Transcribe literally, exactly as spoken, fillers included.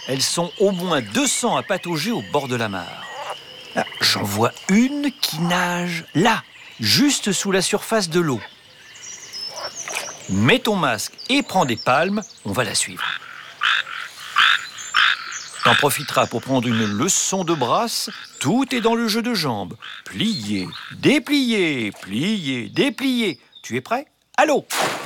Elles sont au moins deux cents à patauger au bord de la mare. Ah, j'en vois une qui nage là, juste sous la surface de l'eau. Mets ton masque et prends des palmes, on va la suivre. T'en profiteras pour prendre une leçon de brasse. Tout est dans le jeu de jambes. Plier, déplier, plier, déplier. Tu es prêt? Allô!